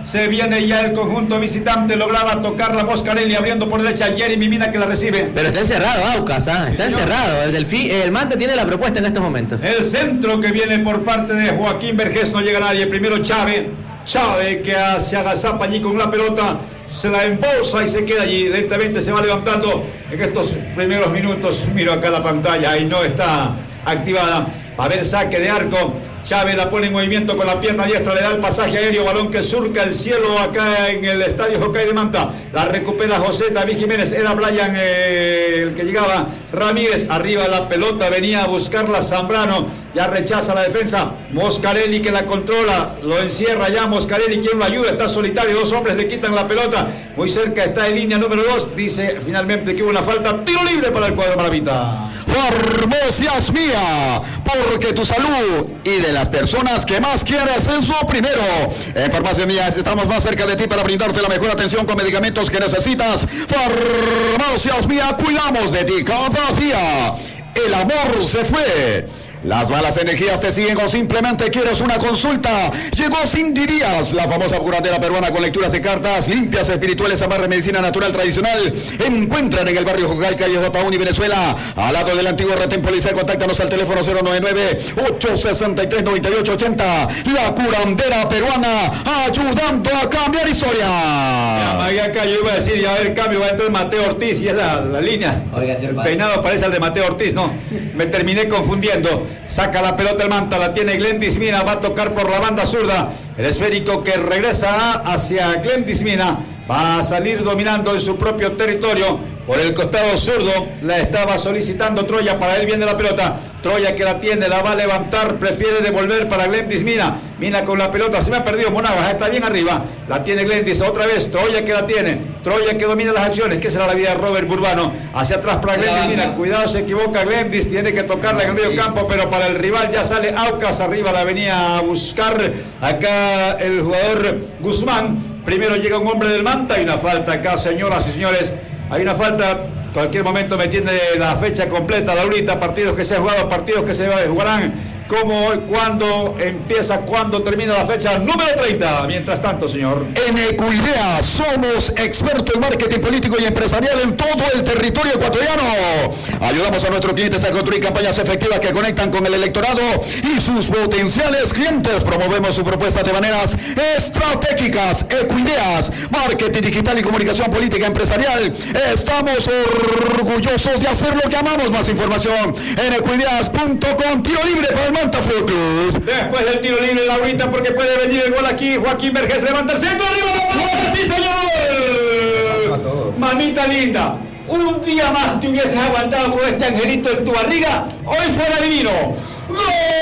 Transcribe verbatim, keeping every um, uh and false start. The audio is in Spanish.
Se viene ya el conjunto visitante, lograba tocar la Moscarelli, abriendo por derecha Jeremy Mina que la recibe. Pero está encerrado Aucas, ¿ah? Está sí, encerrado. El Delfín, el Manta tiene la propuesta en estos momentos. El centro que viene por parte de Joaquín Vergés, no llega nadie. Primero Chávez, Chávez que se agazapa allí con la pelota, se la embolsa y se queda allí. Lentamente se va levantando en estos primeros minutos. Miro acá la pantalla y no está activada. Va a haber saque de arco. Chávez la pone en movimiento con la pierna diestra, le da el pasaje aéreo, balón que surca el cielo acá en el estadio Hockey de Manta. La recupera José David Jiménez, era Brian eh, el que llegaba. Ramírez, arriba la pelota, venía a buscarla Zambrano, ya rechaza la defensa. Moscarelli que la controla, lo encierra ya Moscarelli, quien lo ayuda, está solitario, dos hombres le quitan la pelota. Muy cerca está en línea número dos, dice finalmente que hubo una falta, tiro libre para el cuadro maravita. Farmacias Mía, porque tu salud y de las personas que más quieres es lo primero. En Farmacias Mía estamos más cerca de ti para brindarte la mejor atención con medicamentos que necesitas. Farmacias Mía, cuidamos de ti cada día. El amor se fue. Las malas energías te siguen o simplemente quieres una consulta. Llegó Cindy Díaz, la famosa curandera peruana con lecturas de cartas, limpias, espirituales, amarre, medicina natural tradicional. Encuentran en el barrio Jocay, calle J uno y Venezuela, al lado del antiguo retén policial. Contáctanos al teléfono cero nueve nueve, ocho seis tres, nueve ocho ocho cero. La curandera peruana, ayudando a cambiar historia. Ya, acá yo iba a decir, ya a ver, cambio, va a entrar Mateo Ortiz y es la, la línea. Oiga, el peinado parece al de Mateo Ortiz, ¿no? Me terminé confundiendo. Saca la pelota el Manta, la tiene Glendis Mina, va a tocar por la banda zurda. El esférico que regresa hacia Glendis Mina, va a salir dominando en su propio territorio. Por el costado zurdo, la estaba solicitando Troya, para él viene la pelota. Troya que la tiene, la va a levantar, prefiere devolver para Glendis Mina. Mina con la pelota, se me ha perdido Monagas, está bien arriba. La tiene Glendis, otra vez, Troya que la tiene. Troya que domina las acciones, que será la vida de Robert Burbano. Hacia atrás para Glendis Mina, cuidado, se equivoca Glendis, tiene que tocarla en el medio campo, pero para el rival ya sale Aucas, arriba la venía a buscar acá el jugador Guzmán. Primero llega un hombre del Manta y una falta acá, señoras y señores. Hay una falta, cualquier momento me tiene la fecha completa, Laurita, partidos que se han jugado, partidos que se jugarán, como hoy, cuándo empieza, cuándo termina la fecha número treinta. Mientras tanto, señor. En Ecuidea somos expertos en marketing político y empresarial en todo el territorio ecuatoriano. Ayudamos a nuestros clientes a construir campañas efectivas que conectan con el electorado y sus potenciales clientes. Promovemos sus propuestas de maneras estratégicas. Ecuideas, marketing digital y comunicación política empresarial. Estamos orgullosos de hacer lo que amamos. Más información en ecuideas punto com. Tiro libre para el Manta Fútbol. Después del tiro libre, Laurita, porque puede venir el gol aquí. Joaquín Vergés levanta el centro, arriba la pelota, sí señor. Mamita linda, un día más te hubieses aguantado con este angelito en tu barriga. Hoy fuera divino. ¡Gol!